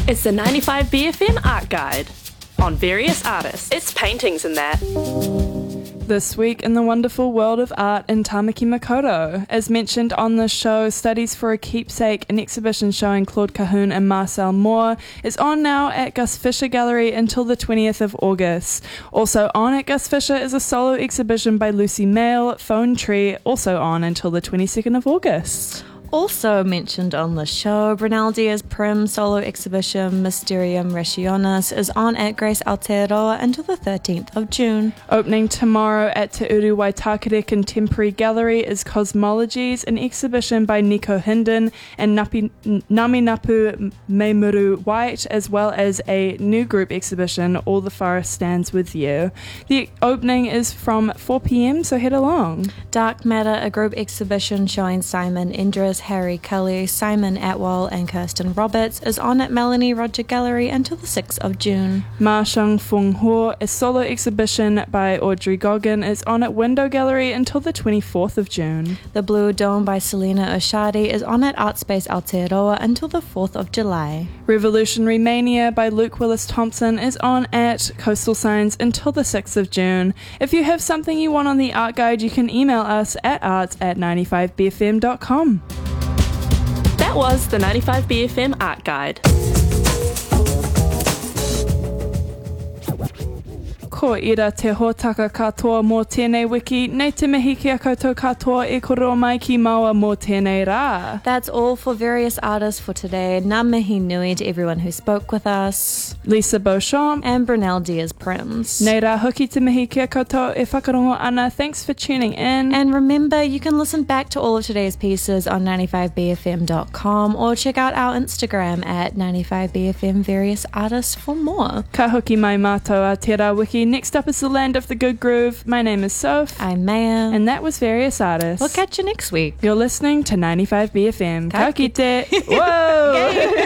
It's the 95BFM Art Guide on various artists. It's paintings and that. This week in the wonderful world of art in Tamaki Makaurau. As mentioned on the show, Studies for a Keepsake, an exhibition showing Claude Cahun and Marcel Moore, is on now at Gus Fisher Gallery until the 20th of August. Also on at Gus Fisher is a solo exhibition by Lucy Mail, Phone Tree, also on until the 22nd of August. Also mentioned on the show, Brunel Diaz Prim solo exhibition Mysterium Rationis is on at Grace Aotearoa until the 13th of June. Opening tomorrow at Te Uru Waitakere Contemporary Gallery is Cosmologies, an exhibition by Nico Hinden and Naminapu Maimuru White, as well as a new group exhibition, All the Forest Stands With You. The opening is from 4 p.m, so head along. Dark Matter, a group exhibition showing Simon Endres, Harry Cully, Simon Atwell and Kirsten Roberts, is on at Melanie Roger Gallery until the 6th of June. Ma Shang Fung Ho, a solo exhibition by Audrey Goggin, is on at Window Gallery until the 24th of June. The Blue Dome by Selena Oshadi is on at Artspace Aotearoa until the 4th of July. Revolutionary Mania by Luke Willis Thompson is on at Coastal Signs until the 6th of June. If you have something you want on the art guide, you can email us at arts@95bfm.com. That was the 95BFM Art Guide. Ko ira te hōtaka katoa mō tēnei wiki, nei te mihi kia koutou katoa e koro mai ki maua mō tēnei rā. That's all for various artists for today. Ngā mihi nui to everyone who spoke with us. Lisa Beauchamp and Brunel Diaz Prims. Nei rā hoki te mihi kia koutou e whakarongo ana. Thanks for tuning in. And remember, you can listen back to all of today's pieces on 95bfm.com or check out our Instagram at 95bfm various artists for more. Ka hoki mai mātou a te rā wiki. Next up is The Land of the Good Groove. My name is Soph. I'm Maya. And that was Various Artists. We'll catch you next week. You're listening to 95BFM. Ka kite. Whoa!